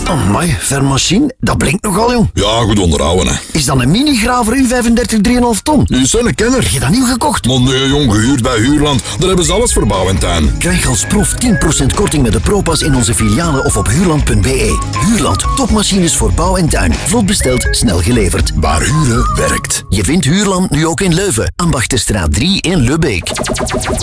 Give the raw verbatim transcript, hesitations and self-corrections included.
Amai, Vermachine, dat blinkt nogal, jong. Ja, goed onderhouden, hè. Is dat een mini-graver U vijfendertig drie komma vijf ton? Die is een kenner. Heb je dat nieuw gekocht? Maar nee, jong, gehuurd bij Huurland. Daar hebben ze alles voor bouw en tuin. Krijg als proef tien procent korting met de Propas in onze filialen of op huurland punt be. Huurland, topmachines voor bouw en tuin. Vlot besteld, snel geleverd. Waar huren werkt. Je vindt Huurland nu ook in Leuven. Ambachtenstraat drie in Lubbeek.